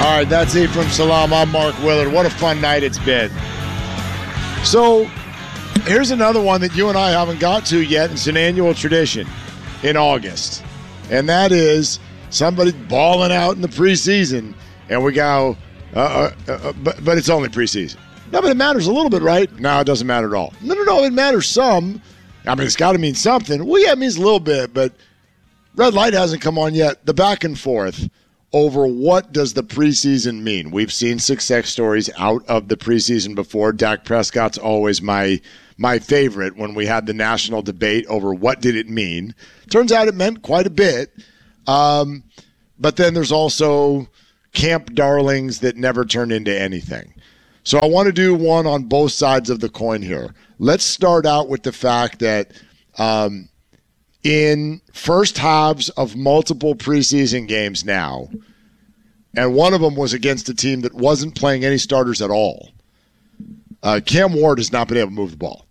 All right, that's Ephraim Salaam. I'm Mark Willard. What a fun night it's been. So here's another one that you and I haven't got to yet. It's an annual tradition in August, and that is somebody balling out in the preseason, and we go, but it's only preseason. No, but it matters a little bit, right? No, it doesn't matter at all. No, it matters some. I mean, it's got to mean something. Well, yeah, it means a little bit, but red light hasn't come on yet. The back and forth over what does the preseason mean. We've seen success stories out of the preseason before. Dak Prescott's always my favorite when we had the national debate over what did it mean. Turns out it meant quite a bit. But then there's also camp darlings that never turn into anything. So I want to do one on both sides of the coin here. Let's start out with the fact that in first halves of multiple preseason games now, and one of them was against a team that wasn't playing any starters at all, Cam Ward has not been able to move the ball.